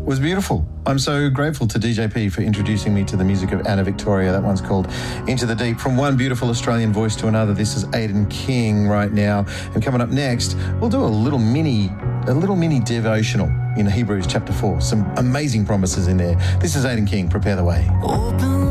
was beautiful. I'm so grateful to DJP for introducing me to the music of Anna Victoria. That one's called Into the Deep. From one beautiful Australian voice to another, this is Aidan King right now. And coming up next, we'll do a little mini devotional in Hebrews chapter 4. Some amazing promises in there. This is Aidan King. Prepare the way. Open